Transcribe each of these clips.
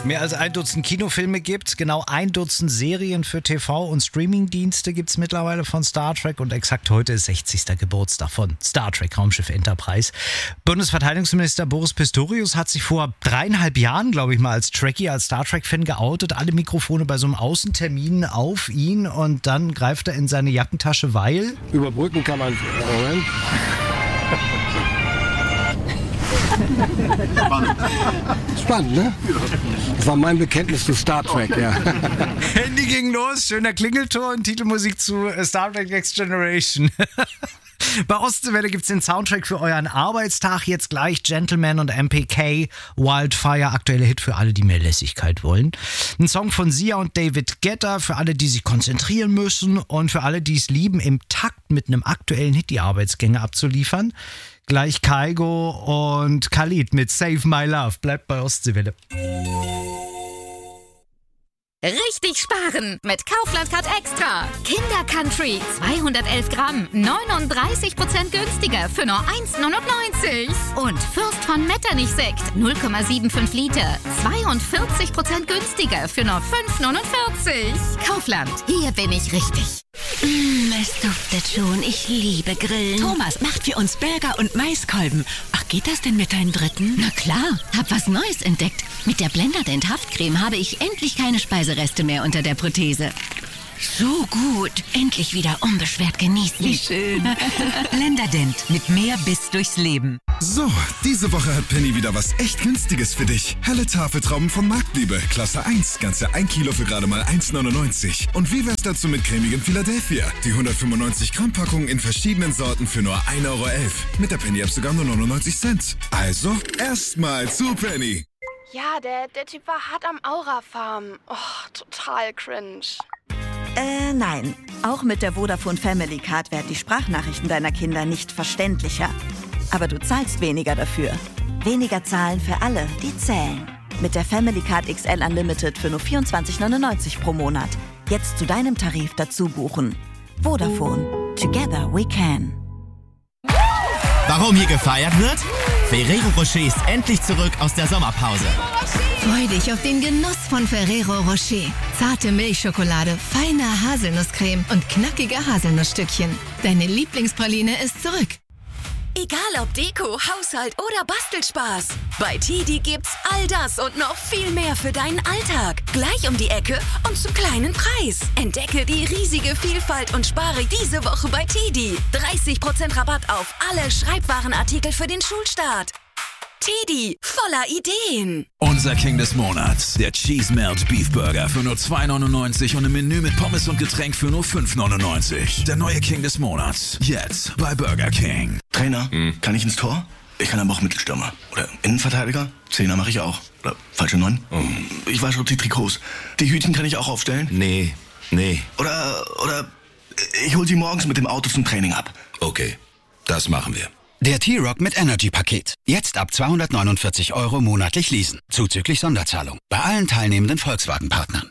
Mehr als 1 Dutzend Kinofilme gibt's, genau 1 Dutzend Serien für TV- und Streamingdienste gibt's mittlerweile von Star Trek und exakt heute ist 60. Geburtstag von Star Trek Raumschiff Enterprise. Bundesverteidigungsminister Boris Pistorius hat sich vor 3,5 Jahren, glaube ich mal, als Trekkie, als Star Trek-Fan geoutet. Alle Mikrofone bei so einem Außentermin auf ihn und dann greift er in seine Jackentasche, weil... Überbrücken kann man... Moment. Spannend, ne? Das war mein Bekenntnis zu Star Trek, ja. Handy ging los, schöner Klingelton, Titelmusik zu Star Trek Next Generation. Bei Ostseewelle gibt's den Soundtrack für euren Arbeitstag. Jetzt gleich Gentleman und MPK, Wildfire, aktuelle Hit für alle, die mehr Lässigkeit wollen. Ein Song von Sia und David Guetta für alle, die sich konzentrieren müssen und für alle, die es lieben, im Takt mit einem aktuellen Hit die Arbeitsgänge abzuliefern. Gleich Kygo und Khalid mit Save My Love. Bleibt bei Ostseewelle. Richtig sparen mit Kaufland Card Extra. Kinder Country 211 Gramm, 39% günstiger für nur 1,99. Und Fürst von Metternich Sekt 0,75 Liter, 42% günstiger für nur 5,49. Kaufland, hier bin ich richtig. Es duftet schon. Ich liebe Grillen. Thomas macht für uns Burger und Maiskolben. Ach, geht das denn mit deinem dritten? Na klar, hab was Neues entdeckt. Mit der Blenderdent Haftcreme habe ich endlich keine Speisereste mehr unter der Prothese. So gut. Endlich wieder unbeschwert genießen. Wie schön. Blenderdent mit mehr Biss durchs Leben. So, diese Woche hat Penny wieder was echt Günstiges für dich. Helle Tafeltrauben von Marktliebe, Klasse 1, ganze 1 Kilo für gerade mal 1,99. Und wie wär's dazu mit cremigem Philadelphia? Die 195 Gramm Packung in verschiedenen Sorten für nur 1,11 Euro. Mit der Penny-App sogar nur 99 Cent. Also, erstmal zu Penny. Ja, der Typ war hart am Aura-Farm. Oh, total cringe. Nein. Auch mit der Vodafone Family Card werden die Sprachnachrichten deiner Kinder nicht verständlicher. Aber du zahlst weniger dafür. Weniger zahlen für alle, die zählen. Mit der Family Card XL Unlimited für nur 24,99 pro Monat. Jetzt zu deinem Tarif dazu buchen. Vodafone. Together we can. Warum hier gefeiert wird? Ferrero Rocher ist endlich zurück aus der Sommerpause. Freu dich auf den Genuss von Ferrero Rocher. Zarte Milchschokolade, feine Haselnusscreme und knackige Haselnussstückchen. Deine Lieblingspraline ist zurück. Egal ob Deko, Haushalt oder Bastelspaß. Bei TiDi gibt's all das und noch viel mehr für deinen Alltag. Gleich um die Ecke und zum kleinen Preis. Entdecke die riesige Vielfalt und spare diese Woche bei TiDi. 30% Rabatt auf alle Schreibwarenartikel für den Schulstart. TiDi, voller Ideen. Unser King des Monats, der Cheese Melt Beef Burger für nur 2,99 und ein Menü mit Pommes und Getränk für nur 5,99. Der neue King des Monats, jetzt bei Burger King. Trainer, kann ich ins Tor? Ich kann aber auch Mittelstürmer. Oder Innenverteidiger? Zehner mache ich auch. Oder falsche 9? Ich wasche die Trikots. Die Hütchen kann ich auch aufstellen? Nee. Oder ich hol sie morgens mit dem Auto zum Training ab. Okay, das machen wir. Der T-Rock mit Energy-Paket. Jetzt ab 249 € monatlich leasen. Zuzüglich Sonderzahlung. Bei allen teilnehmenden Volkswagen-Partnern.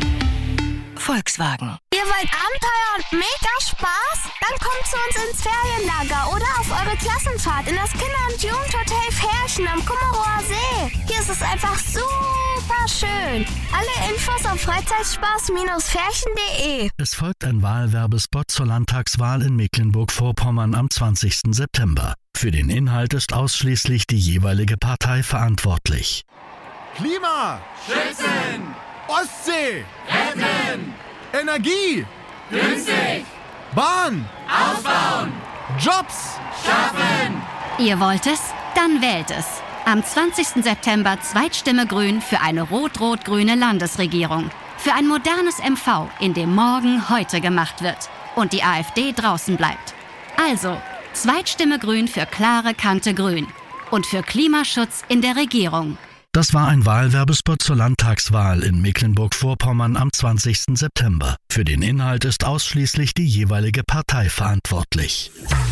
Volkswagen. Ihr wollt Abenteuer und mega Spaß? Dann kommt zu uns ins Ferienlager oder auf eure Klassenfahrt in das Kinder- und Jugendhotel Ferchen am Kummerower See. Hier ist es einfach super schön. Alle Infos auf freizeitspaß-ferchen.de. Es folgt ein Wahlwerbespot zur Landtagswahl in Mecklenburg-Vorpommern am 20. September. Für den Inhalt ist ausschließlich die jeweilige Partei verantwortlich. Klima! Schützen! Ostsee! Retten! Energie! Günstig! Bahn! Ausbauen! Jobs! Schaffen! Ihr wollt es? Dann wählt es. Am 20. September Zweitstimme Grün für eine rot-rot-grüne Landesregierung. Für ein modernes MV, in dem morgen heute gemacht wird. Und die AfD draußen bleibt. Also, Zweitstimme Grün für klare Kante Grün. Und für Klimaschutz in der Regierung. Das war ein Wahlwerbespot zur Landtagswahl in Mecklenburg-Vorpommern am 20. September. Für den Inhalt ist ausschließlich die jeweilige Partei verantwortlich.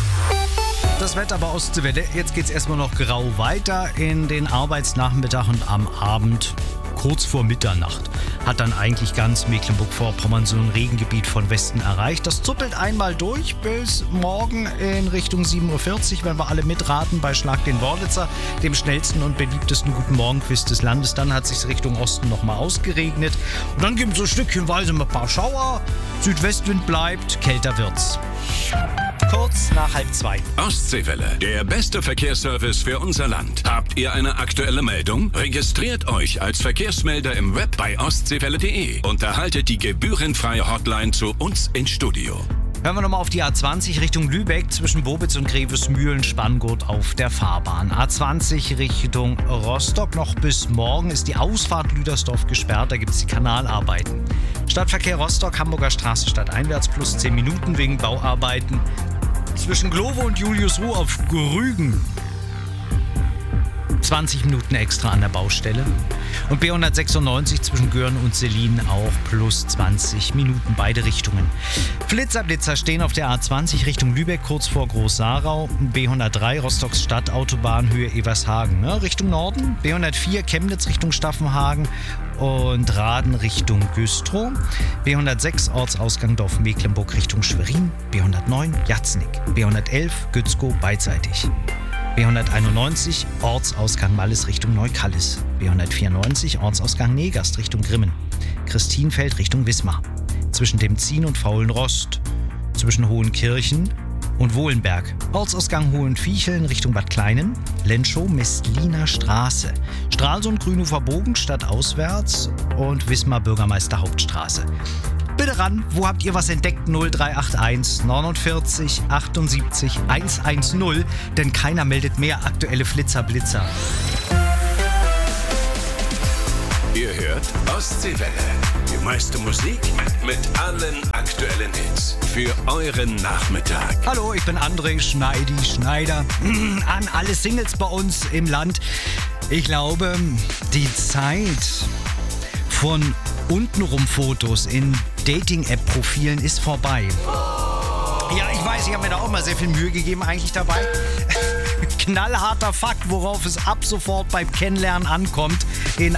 Das Wetter bei Ostseewelle. Jetzt geht's erstmal noch grau weiter in den Arbeitsnachmittag und am Abend kurz vor Mitternacht. Hat dann eigentlich ganz Mecklenburg-Vorpommern so ein Regengebiet von Westen erreicht. Das zuppelt einmal durch bis morgen in Richtung 7.40 Uhr, wenn wir alle mitraten bei Schlag den Wörlitzer, dem schnellsten und beliebtesten Guten Morgen-Quiz des Landes. Dann hat sich Richtung Osten nochmal ausgeregnet. Und dann gibt es so stückchenweise ein paar Schauer. Südwestwind bleibt, kälter wird's. Kurz nach 1:30. Ostseewelle, der beste Verkehrsservice für unser Land. Habt ihr eine aktuelle Meldung? Registriert euch als Verkehrsmelder im Web bei ostseewelle.de und erhaltet die gebührenfreie Hotline zu uns ins Studio. Hören wir nochmal auf die A20 Richtung Lübeck zwischen Bobitz und Grevesmühlen, Spanngurt auf der Fahrbahn. A20 Richtung Rostock. Noch bis morgen ist die Ausfahrt Lüdersdorf gesperrt, da gibt es die Kanalarbeiten. Stadtverkehr Rostock, Hamburger Straße stadteinwärts plus 10 Minuten wegen Bauarbeiten. Zwischen Glovo und Juliusruh auf Rügen 20 Minuten extra an der Baustelle. Und B196 zwischen Göhren und Selin auch plus 20 Minuten, beide Richtungen. Flitzer stehen auf der A20 Richtung Lübeck, kurz vor Groß-Sarau. B103 Rostocks Stadtautobahn Höhe Evershagen, ne? Richtung Norden. B104 Chemnitz Richtung Staffenhagen und Raden Richtung Güstrow. B106 Ortsausgang Dorf Mecklenburg Richtung Schwerin. B109 Jatznig. B111 Gützkow beidseitig. B191 Ortsausgang Malles Richtung Neukallis. B194 Ortsausgang Negast Richtung Grimmen. Christienfeld Richtung Wismar. Zwischen dem Zien und Faulenrost. Zwischen Hohenkirchen und Wohlenberg. Ortsausgang Hohenviecheln Richtung Bad Kleinen. Lenschow Mestliner Straße. Stralsund Grünhofer Bogen stadtauswärts und Wismar Bürgermeister Hauptstraße. Bitte ran, wo habt ihr was entdeckt? 0381 49 78 110, denn keiner meldet mehr aktuelle Flitzer-Blitzer. Ihr hört Ostseewelle. Die meiste Musik mit allen aktuellen Hits für euren Nachmittag. Hallo, ich bin André Schneider. An alle Singles bei uns im Land. Ich glaube, die Zeit von untenrum Fotos in Dating-App-Profilen ist vorbei. Ja, ich weiß, ich habe mir da auch mal sehr viel Mühe gegeben eigentlich dabei. Knallharter Fakt, worauf es ab sofort beim Kennenlernen ankommt. In